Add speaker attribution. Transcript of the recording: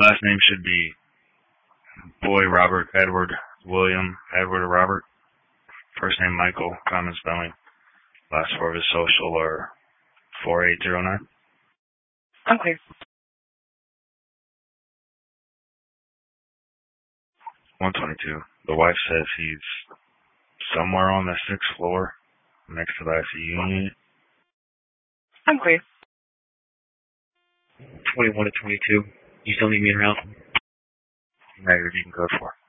Speaker 1: Last name should be Boy Robert Edward William Edward Robert. First name Michael, common spelling. Last four of his social are 4809.
Speaker 2: Okay.
Speaker 1: 122. The wife says he's somewhere on the 6th floor, next to the ICU unit.
Speaker 2: I'm clear.
Speaker 3: 21 to 22. You still need me around?
Speaker 1: Negative, you can go for.